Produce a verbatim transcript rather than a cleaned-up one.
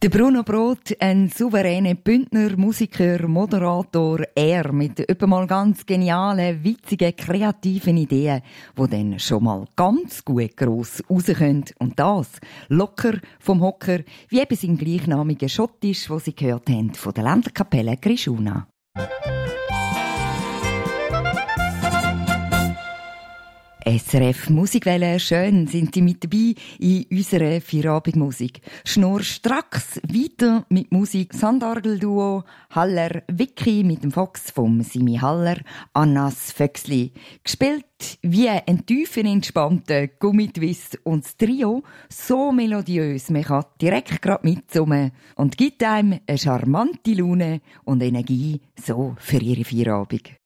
Der Bruno Brot, ein souveräner Bündner Musiker, Moderator, er mit etwa mal ganz genialen, witzigen, kreativen Ideen, die dann schon mal ganz gut gross rauskommen. Und das locker vom Hocker, wie eben sein gleichnamiger Schottisch, wo Sie gehört haben, von der Ländlerkapelle Grishuna. S R F Musikwelle, schön sind Sie mit dabei in unserer Feierabendmusik. Schnurstracks weiter mit Musik Sandargel-Duo, Haller Vicky mit dem Fox vom Simi Haller, Annas Föxli. Gespielt wie ein tiefen, entspannter Gummitwist und das Trio so melodiös, man kann direkt grad mitsummen und gibt einem eine charmante Laune und Energie so für Ihre Feierabend.